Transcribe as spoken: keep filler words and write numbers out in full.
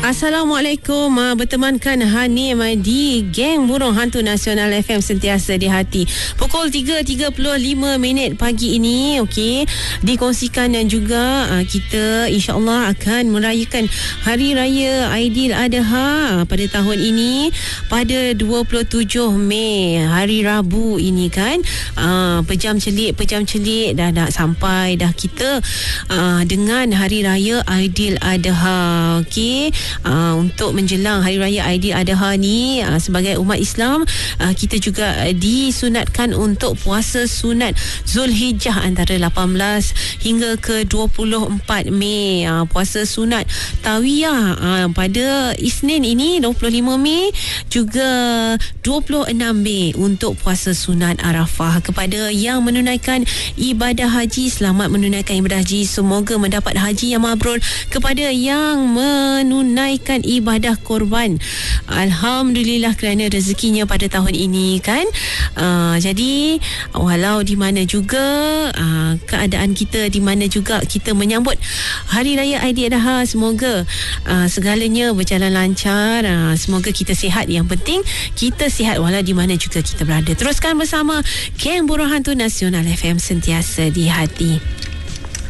Assalamualaikum. Uh, bertemankan Hanim di Geng Burung Hantu Nasional F M Sentiasa di Hati. Pukul tiga tiga puluh lima minit pagi ini, okey, dikongsikan dan juga uh, kita insya-Allah akan merayakan Hari Raya Aidiladha pada tahun ini pada dua puluh tujuh Mei, hari Rabu ini kan. Uh, pejam celik pejam celik dah nak sampai dah kita uh, dengan Hari Raya Aidiladha. Okey. Uh, untuk menjelang Hari Raya Aidiladha ni, uh, sebagai umat Islam, uh, kita juga uh, disunatkan untuk puasa sunat Zulhijjah antara lapan belas hingga ke dua puluh empat Mei. Uh, puasa sunat Tawiyah uh, pada Isnin ini dua puluh lima Mei, juga dua puluh enam Mei untuk puasa sunat Arafah. Kepada yang menunaikan ibadah haji, selamat menunaikan ibadah haji, semoga mendapat haji yang mabrur. Kepada yang menunaikan naikkan ibadah korban, alhamdulillah kerana rezekinya pada tahun ini kan. Uh, jadi walau di mana juga uh, keadaan kita, di mana juga kita menyambut Hari Raya Aidiladha, semoga uh, segalanya berjalan lancar. Uh, semoga kita sihat, yang penting kita sihat walau di mana juga kita berada. Teruskan bersama Geng Burung Hantu Nasional F M Sentiasa di Hati.